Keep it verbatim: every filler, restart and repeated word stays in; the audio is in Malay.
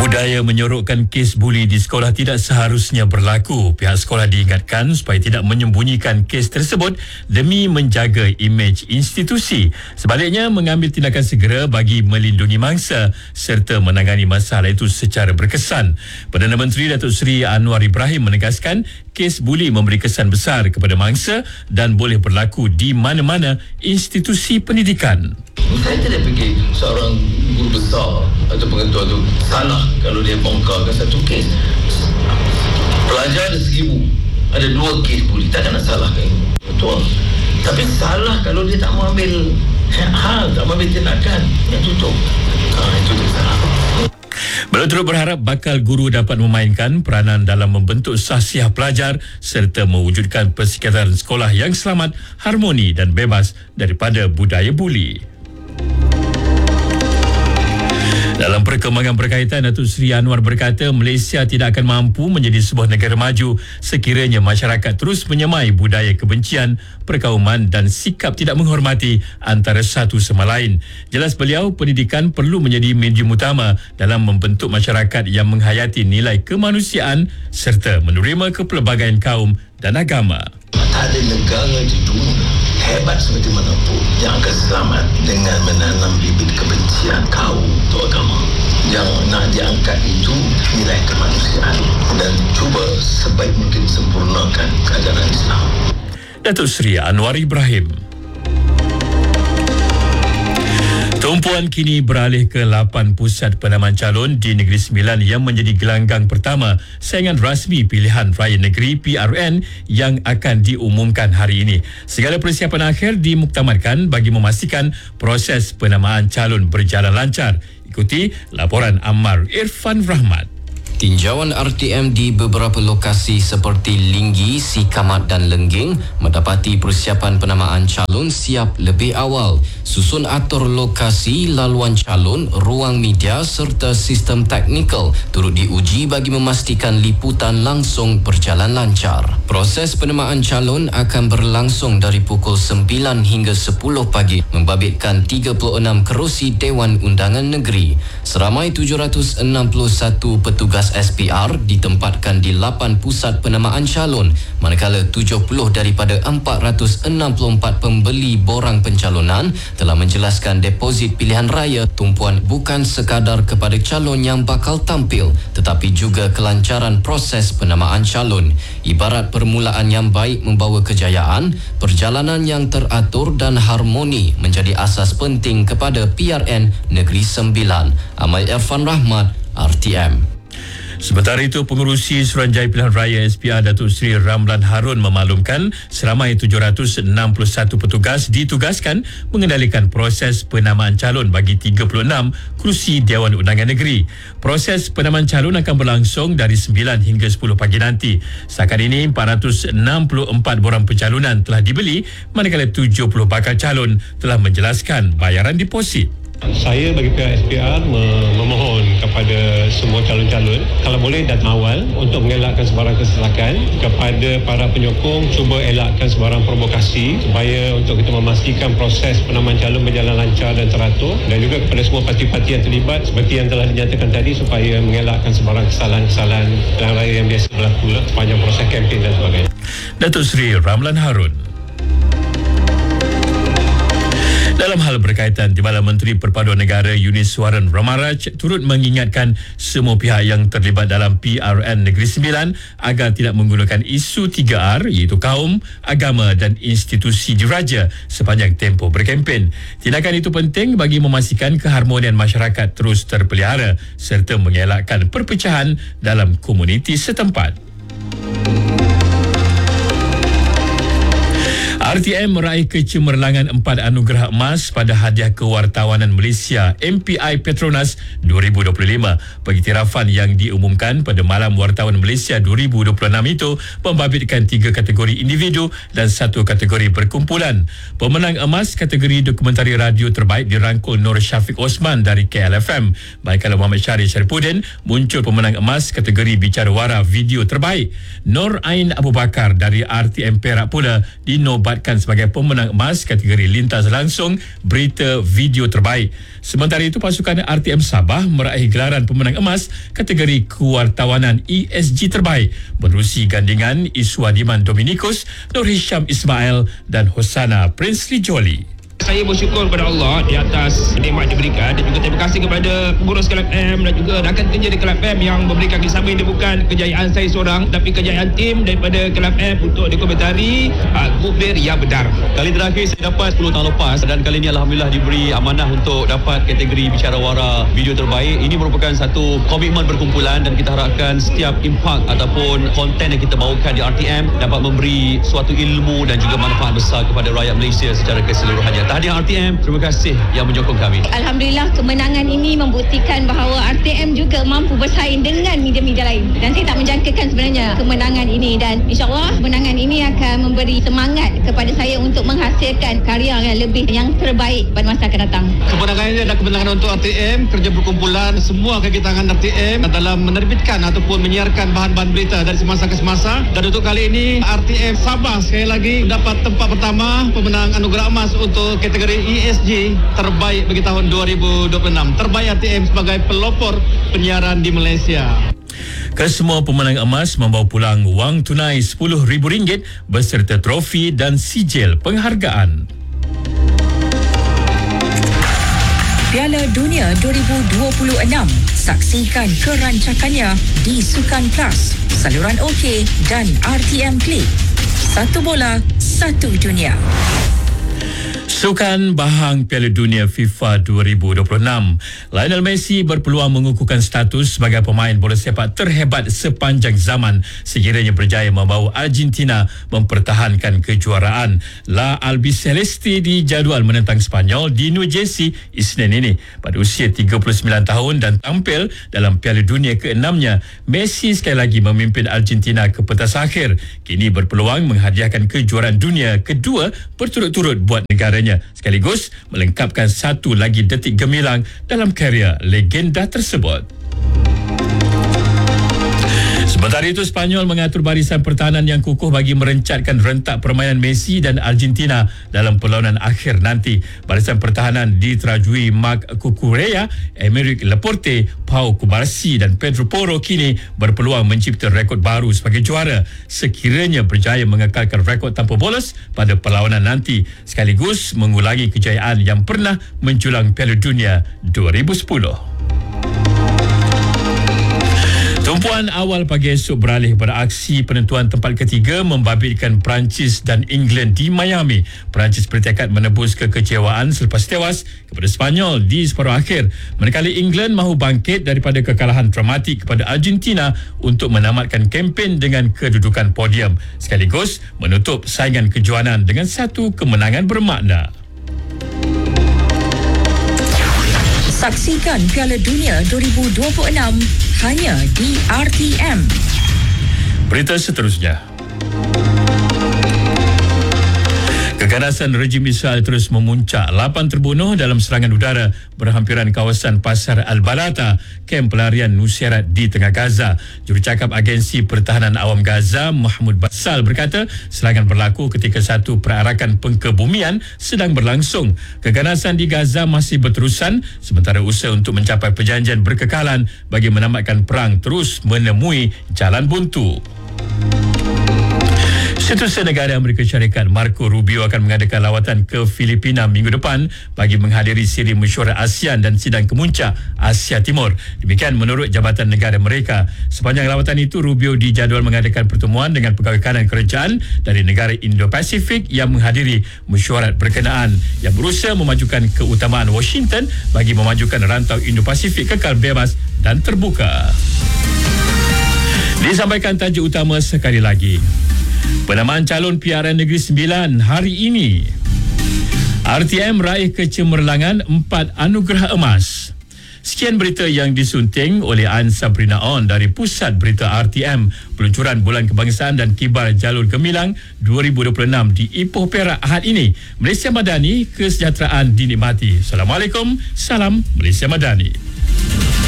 Budaya menyorokkan kes buli di sekolah tidak seharusnya berlaku. Pihak sekolah diingatkan supaya tidak menyembunyikan kes tersebut demi menjaga imej institusi. Sebaliknya, mengambil tindakan segera bagi melindungi mangsa serta menangani masalah itu secara berkesan. Perdana Menteri Datuk Seri Anwar Ibrahim menegaskan kes buli memberi kesan besar kepada mangsa dan boleh berlaku di mana-mana institusi pendidikan. Saya tidak fikir seorang guru besar atau pengetua itu salah kalau dia bongkarkan satu kes. Pelajar ada seribu, ada dua kes buli, takkan nak salahkan. Betul. Tapi salah kalau dia tak mau ambil hal, tak mau ambil tindakan. Yang tutup. Ha, itu dia salah. Beliau turut berharap bakal guru dapat memainkan peranan dalam membentuk sahsiah pelajar serta mewujudkan persekitaran sekolah yang selamat, harmoni dan bebas daripada budaya buli. Dalam perkembangan berkaitan, Datuk Seri Anwar berkata Malaysia tidak akan mampu menjadi sebuah negara maju sekiranya masyarakat terus menyemai budaya kebencian, perkauman dan sikap tidak menghormati antara satu sama lain. Jelas beliau, pendidikan perlu menjadi medium utama dalam membentuk masyarakat yang menghayati nilai kemanusiaan serta menerima kepelbagaian kaum dan agama. Tak ada negara di dunia hebat seperti mana pun yang akan selamat dengan menanam bibit kebencian kaum atau agama. Yang nak diangkat itu nilai kemanusiaan dan cuba sebaik mungkin sempurnakan keajaran Islam. Datuk Seri Anwar Ibrahim. Tumpuan kini beralih ke lapan pusat penamaan calon di Negeri Sembilan yang menjadi gelanggang pertama saingan rasmi pilihan raya negeri P R N yang akan diumumkan hari ini. Segala persiapan akhir dimuktamadkan bagi memastikan proses penamaan calon berjalan lancar. Ikuti laporan Ammar Irfan Rahmat. Tinjauan R T M di beberapa lokasi seperti Linggi, Sikamat dan Lengging mendapati persiapan penamaan calon siap lebih awal. Susun atur lokasi, laluan calon, ruang media serta sistem teknikal turut diuji bagi memastikan liputan langsung berjalan lancar. Proses penamaan calon akan berlangsung dari pukul sembilan hingga sepuluh pagi membabitkan tiga puluh enam kerusi Dewan Undangan Negeri. Seramai tujuh ratus enam puluh satu petugas S P R ditempatkan di lapan pusat penamaan calon, manakala tujuh puluh daripada empat ratus enam puluh empat pembeli borang pencalonan telah menjelaskan deposit pilihan raya tumpuan bukan sekadar kepada calon yang bakal tampil tetapi juga kelancaran proses penamaan calon. Ibarat permulaan yang baik membawa kejayaan, perjalanan yang teratur dan harmoni menjadi asas penting kepada P R N Negeri Sembilan. Amal Irfan Rahmat, R T M. Sementara itu, Pengerusi Suruhanjaya Pilihan Raya S P R Datuk Seri Ramlan Harun memaklumkan seramai tujuh ratus enam puluh satu petugas ditugaskan mengendalikan proses penamaan calon bagi tiga puluh enam kerusi Dewan Undangan Negeri. Proses penamaan calon akan berlangsung dari sembilan hingga sepuluh pagi nanti. Setakat ini, empat ratus enam puluh empat borang pencalonan telah dibeli, manakala tujuh puluh bakal calon telah menjelaskan bayaran deposit. Saya bagi pihak S P R memohon kepada semua calon-calon kalau boleh datang awal untuk mengelakkan sebarang kesalahan. Kepada para penyokong, cuba elakkan sebarang provokasi supaya untuk kita memastikan proses penamaan calon berjalan lancar dan teratur, dan juga kepada semua parti-parti yang terlibat seperti yang telah dinyatakan tadi supaya mengelakkan sebarang kesalahan-kesalahan pilihan raya yang biasa berlaku lah, sepanjang proses kempen dan sebagainya. Datuk Seri Ramlan Harun. Dalam hal berkaitan, Timbalan Menteri Perpaduan Negara Yuniswaran Ramaraj turut mengingatkan semua pihak yang terlibat dalam P R N Negeri Sembilan agar tidak menggunakan isu tiga R iaitu kaum, agama dan institusi diraja sepanjang tempoh berkempen. Tindakan itu penting bagi memastikan keharmonian masyarakat terus terpelihara serta mengelakkan perpecahan dalam komuniti setempat. R T M meraih kecemerlangan empat anugerah emas pada Hadiah Kewartawanan Malaysia M P I Petronas dua ribu dua puluh lima. Pengiktirafan yang diumumkan pada Malam Wartawan Malaysia dua ribu dua puluh enam itu membabitkan tiga kategori individu dan satu kategori perkumpulan. Pemenang emas kategori dokumentari radio terbaik dirangkul Nur Syafiq Osman dari K L F M. Baik kalau Muhammad Syarif Syarifuddin muncul pemenang emas kategori bicara wara video terbaik. Nur Ain Abu Bakar dari R T M Perak pula dinobatkan disematkan sebagai pemenang emas kategori lintas langsung berita video terbaik. Sementara itu, pasukan R T M Sabah meraih gelaran pemenang emas kategori kewartawanan E S G terbaik menerusi gandingan Iswadiman Dominikus, Nur Hisham Ismail dan Hosana Princely Jolly. Saya bersyukur kepada Allah di atas nikmat diberikan, dan juga terima kasih kepada pengurus Kelab M dan juga rakan kerja di Kelab M yang memberikan kisah. Ini bukan kejayaan saya seorang, tapi kejayaan tim daripada Kelab M untuk dikomentari uh, Group B yang benar. Kali terakhir saya dapat sepuluh tahun lepas, dan kali ini Alhamdulillah diberi amanah untuk dapat kategori bicara wara video terbaik. Ini merupakan satu komitmen berkumpulan, dan kita harapkan setiap impak ataupun konten yang kita bawakan di R T M dapat memberi suatu ilmu dan juga manfaat besar kepada rakyat Malaysia secara keseluruhannya. Tahniah R T M, terima kasih yang menyokong kami. Alhamdulillah, kemenangan ini membuktikan bahawa R T M juga mampu bersaing dengan media-media lain, dan saya tak menjangkakan sebenarnya kemenangan ini, dan insyaAllah kemenangan ini akan memberi semangat kepada saya untuk menghasilkan karya yang lebih yang terbaik pada masa akan datang. Kemenangan ini adalah kemenangan untuk R T M, kerja berkumpulan semua kegiatan R T M dalam menerbitkan ataupun menyiarkan bahan-bahan berita dari semasa ke semasa, dan untuk kali ini R T M Sabah sekali lagi dapat tempat pertama pemenang anugerah emas untuk kategori E S G terbaik bagi tahun dua ribu dua puluh enam. Terbaik R T M sebagai pelopor penyiaran di Malaysia. Kesemua pemenang emas membawa pulang wang tunai sepuluh ribu ringgit beserta trofi dan sijil penghargaan. Piala Dunia dua ribu dua puluh enam. Saksikan kerancakannya di Sukan Plus, saluran OK dan R T M Klik. Satu bola, satu dunia. Sukan Bahang Piala Dunia FIFA dua ribu dua puluh enam. Lionel Messi berpeluang mengukuhkan status sebagai pemain bola sepak terhebat sepanjang zaman sekiranya berjaya membawa Argentina mempertahankan kejuaraan. La Albiceleste dijadual menentang Sepanyol di New Jersey Isnin ini. Pada usia tiga puluh sembilan tahun dan tampil dalam Piala Dunia keenamnya, Messi sekali lagi memimpin Argentina ke pentas akhir. Kini berpeluang menghadiahkan kejuaraan dunia kedua berturut-turut buat negaranya, sekaligus melengkapkan satu lagi detik gemilang dalam karya legenda tersebut. Sementara itu, Sepanyol mengatur barisan pertahanan yang kukuh bagi merencatkan rentak permainan Messi dan Argentina dalam perlawanan akhir nanti. Barisan pertahanan diterajui Marc Cucurella, Emerick Laporte, Pau Cubarsí dan Pedro Porro kini berpeluang mencipta rekod baru sebagai juara sekiranya berjaya mengekalkan rekod tanpa bolos pada perlawanan nanti, sekaligus mengulangi kejayaan yang pernah menjulang Piala Dunia dua ribu sepuluh. Tumpuan awal pagi esok beralih pada aksi penentuan tempat ketiga membabitkan Perancis dan England di Miami. Perancis bertekad menebus kekecewaan selepas tewas kepada Sepanyol di separuh akhir, manakala England mahu bangkit daripada kekalahan dramatik kepada Argentina untuk menamatkan kempen dengan kedudukan podium, sekaligus menutup saingan kejohanan dengan satu kemenangan bermakna. Saksikan Piala Dunia dua ribu dua puluh enam hanya di R T M. Berita seterusnya. Keganasan rejim Israel terus memuncak. Lapan terbunuh dalam serangan udara berhampiran kawasan Pasar Al-Balata, kem pelarian Nusairat di Tengah Gaza. Jurucakap Agensi Pertahanan Awam Gaza, Mahmud Basal, berkata serangan berlaku ketika satu perarakan pengkebumian sedang berlangsung. Keganasan di Gaza masih berterusan sementara usaha untuk mencapai perjanjian berkekalan bagi menamatkan perang terus menemui jalan buntu. Setiausaha Negara Amerika Syarikat Marco Rubio akan mengadakan lawatan ke Filipina minggu depan bagi menghadiri siri mesyuarat ASEAN dan sidang kemuncak Asia Timur. Demikian menurut Jabatan Negara mereka. Sepanjang lawatan itu, Rubio dijadual mengadakan pertemuan dengan pegawai kanan kerajaan dari negara Indo-Pasifik yang menghadiri mesyuarat berkenaan yang berusaha memajukan keutamaan Washington bagi memajukan rantau Indo-Pasifik kekal bebas dan terbuka. Disampaikan tajuk utama sekali lagi. Penamaan calon P R Negeri Sembilan hari ini. R T M raih kecemerlangan empat anugerah emas. Sekian berita yang disunting oleh An Sabrina On dari Pusat Berita R T M. Peluncuran Bulan Kebangsaan dan Kibar Jalur Gemilang dua ribu dua puluh enam di Ipoh Perak Ahad ini. Malaysia Madani, kesejahteraan dinikmati. Assalamualaikum, salam Malaysia Madani.